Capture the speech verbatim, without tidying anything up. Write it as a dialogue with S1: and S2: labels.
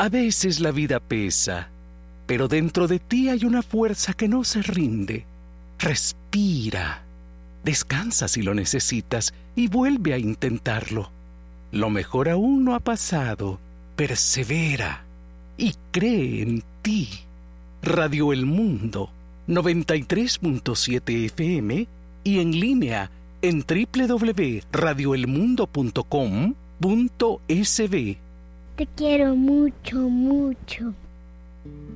S1: A veces la vida pesa, pero dentro de ti hay una fuerza que no se rinde. Respira, descansa si lo necesitas y vuelve a intentarlo. Lo mejor aún no ha pasado. Persevera y cree en ti. Radio El Mundo, noventa y tres punto siete F M y en línea en doble u doble u doble u punto radio el mundo punto com punto es be.
S2: Te quiero mucho, mucho.